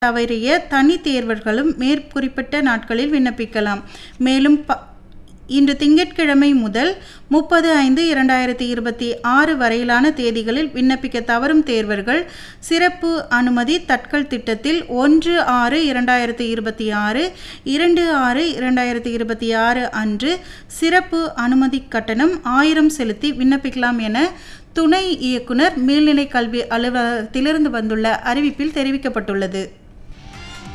தவறிய தனி தேர்வர்களும் மேற்குறிப்பிட்ட நாட்களில் விண்ணப்பிக்கலாம். மேலும் இன்று திங்கட்கிழமை முதல் 30/5/2026 வரையிலான தேதிகளில் விண்ணப்பிக்க தவறும் தேர்வர்கள் சிறப்பு அனுமதி தட்கல் திட்டத்தில் 1/6/2026 2/6/2026 அன்று சிறப்பு அனுமதி கட்டணம் 1000 செலுத்தி விண்ணப்பிக்கலாம் என துணை இயக்குனர் மேல்நிலை கல்வி அலுவலகத்திலிருந்து வந்துள்ள அறிவிப்பில் தெரிவிக்கப்பட்டுள்ளது.